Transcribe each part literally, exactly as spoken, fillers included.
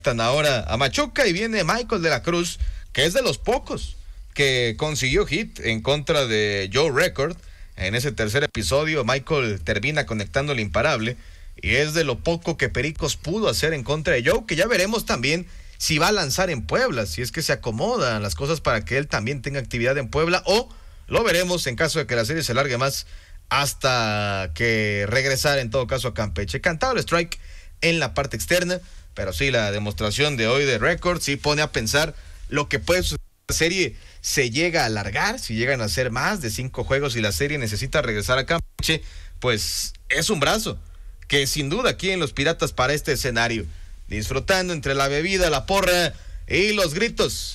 ahora a Machuca y viene Michael de la Cruz, que es de los pocos que consiguió hit en contra de Joe Record. En ese tercer episodio, Michael termina conectando el imparable y es de lo poco que Pericos pudo hacer en contra de Joe, que ya veremos también si va a lanzar en Puebla, si es que se acomodan las cosas para que él también tenga actividad en Puebla, o lo veremos en caso de que la serie se largue más hasta que regresar en todo caso a Campeche. Cantado el strike en la parte externa, pero sí, la demostración de hoy de Record sí pone a pensar lo que puede suceder. La serie se llega a alargar, si llegan a ser más de cinco juegos y la serie necesita regresar a Campeche, pues es un brazo que sin duda aquí en los Piratas para este escenario, disfrutando entre la bebida, la porra y los gritos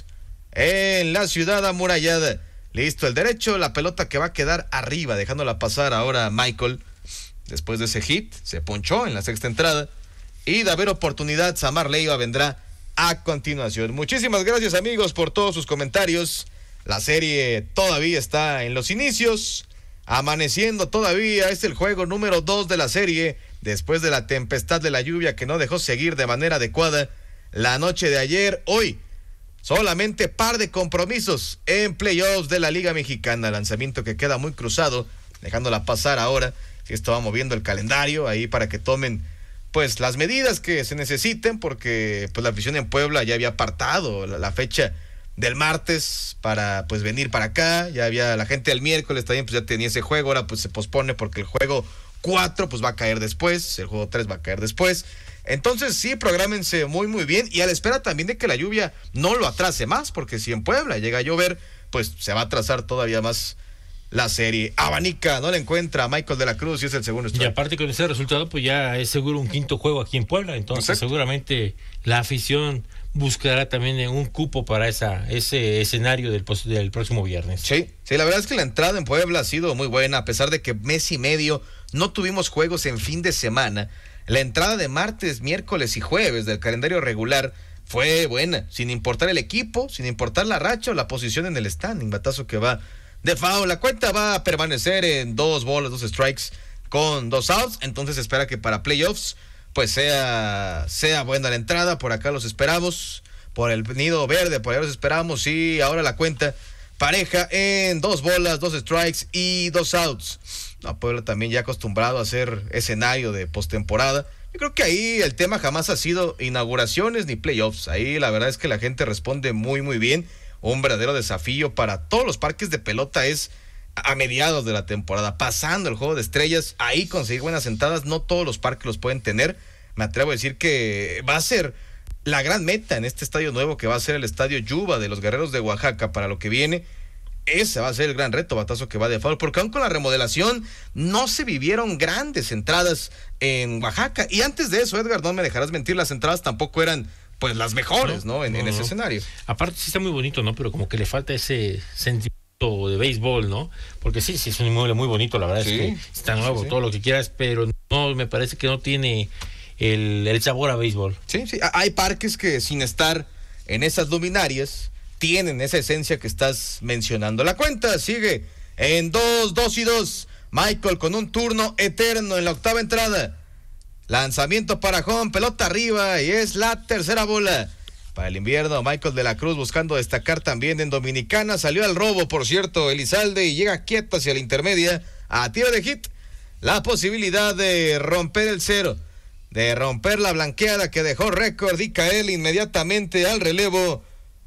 en la ciudad amurallada. Listo el derecho, la pelota que va a quedar arriba, dejándola pasar ahora a Michael. Después de ese hit, se ponchó en la sexta entrada y de haber oportunidad, Samar Leiva vendrá a continuación. Muchísimas gracias, amigos, por todos sus comentarios. La serie todavía está en los inicios, amaneciendo todavía. Es el juego número dos de la serie, después de la tempestad de la lluvia que no dejó seguir de manera adecuada la noche de ayer. Hoy, solamente par de compromisos en playoffs de la Liga Mexicana. Lanzamiento que queda muy cruzado, dejándola pasar ahora. Si esto va moviendo el calendario ahí para que tomen pues las medidas que se necesiten, porque pues la afición en Puebla ya había apartado la, la fecha del martes para pues venir para acá. Ya había la gente el miércoles también, pues ya tenía ese juego, ahora pues se pospone porque el juego cuatro pues va a caer después, el juego tres va a caer después. Entonces sí, prográmense muy muy bien y a la espera también de que la lluvia no lo atrase más, porque si en Puebla llega a llover, pues se va a atrasar todavía más la serie. Abanica no la encuentra a Michael de la Cruz y es el segundo strike. Y aparte con ese resultado pues ya es seguro un quinto juego aquí en Puebla, entonces Exacto. seguramente la afición buscará también un cupo para esa ese escenario del, del próximo viernes. Sí, sí, la verdad es que la entrada en Puebla ha sido muy buena, a pesar de que mes y medio no tuvimos juegos en fin de semana. La entrada de martes, miércoles y jueves del calendario regular fue buena, sin importar el equipo, sin importar la racha o la posición en el standing. Batazo que va de foul. La cuenta va a permanecer en dos bolas, dos strikes con dos outs. Entonces espera que para playoffs pues sea, sea buena la entrada. Por acá los esperamos. Por el nido verde, por allá los esperamos. Y ahora la cuenta pareja en dos bolas, dos strikes y dos outs. No, Puebla también ya acostumbrado a hacer escenario de postemporada. Yo creo que ahí el tema jamás ha sido inauguraciones ni playoffs. Ahí la verdad es que la gente responde muy muy bien. Un verdadero desafío para todos los parques de pelota es a mediados de la temporada, pasando el juego de estrellas, ahí conseguir buenas entradas. No todos los parques los pueden tener. Me atrevo a decir que va a ser la gran meta en este estadio nuevo que va a ser el estadio Yuba de los Guerreros de Oaxaca para lo que viene. Ese va a ser el gran reto, batazo que va de foul, porque aún con la remodelación no se vivieron grandes entradas en Oaxaca. Y antes de eso, Edgar, no me dejarás mentir, las entradas tampoco eran pues las mejores, ¿no? ¿no? En, no, en ese no. escenario. Aparte sí está muy bonito, ¿no? Pero como que le falta ese sentimiento de béisbol, ¿no? Porque sí, sí es un inmueble muy bonito, la verdad sí, es que está nuevo, sí, sí. todo lo que quieras, pero no, me parece que no tiene el, el sabor a béisbol. Sí, sí, hay parques que sin estar en esas luminarias tienen esa esencia que estás mencionando. La cuenta sigue en dos, dos y dos. Michael con un turno eterno en la octava entrada. Lanzamiento para home, pelota arriba y es la tercera bola. Para el invierno, Michael de la Cruz buscando destacar también en Dominicana. Salió al robo, por cierto, Elizalde y llega quieto hacia la intermedia. A tiro de hit, la posibilidad de romper el cero, de romper la blanqueada que dejó Record y caer inmediatamente al relevo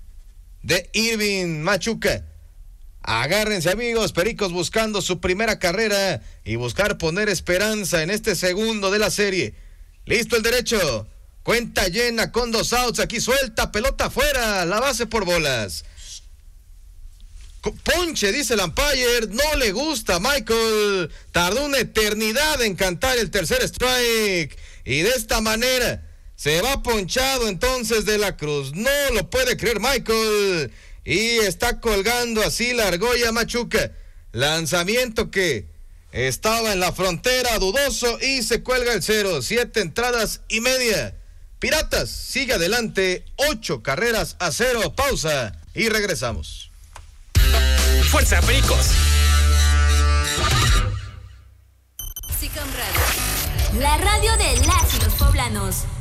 de Irving Machuca. Agárrense, amigos, Pericos buscando su primera carrera y buscar poner esperanza en este segundo de la serie. Listo el derecho, cuenta llena con dos outs, aquí suelta, pelota afuera, la base por bolas. Ponche, dice el umpire, no le gusta a Michael, tardó una eternidad en cantar el tercer strike y de esta manera se va ponchado entonces de la Cruz. No lo puede creer Michael y está colgando así la argolla Machuca. Lanzamiento que estaba en la frontera, dudoso, y se cuelga el cero. Siete entradas y media. Piratas sigue adelante, ocho carreras a cero. Pausa y regresamos. ¡Fuerza, Pericos! Sicom Radio, la radio de las y los poblanos.